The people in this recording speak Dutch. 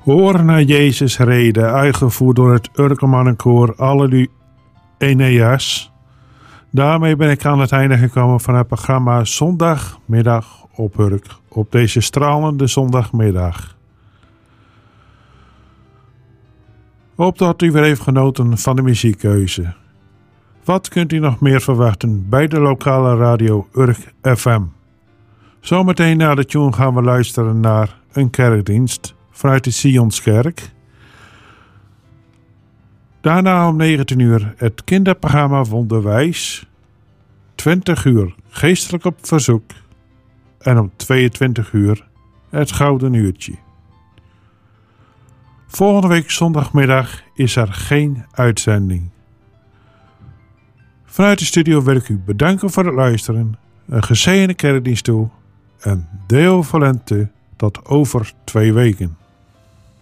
Hoor naar Jezus reden, uitgevoerd door het Urkelmannenkoor Alleluia Eneas. Daarmee ben ik aan het einde gekomen van het programma Zondagmiddag op Urk, op deze stralende zondagmiddag. Hoop dat u weer heeft genoten van de muziekkeuze. Wat kunt u nog meer verwachten bij de lokale radio Urk FM? Zometeen na de tune gaan we luisteren naar een kerkdienst vanuit de Sionskerk. Daarna om 19 uur het kinderprogramma Wonderwijs. 20 uur geestelijk op verzoek. En om 22 uur het Gouden Uurtje. Volgende week zondagmiddag is er geen uitzending. Vanuit de studio wil ik u bedanken voor het luisteren. Een gezegende kerkdienst toe. En Deo Volente tot over 2 weken.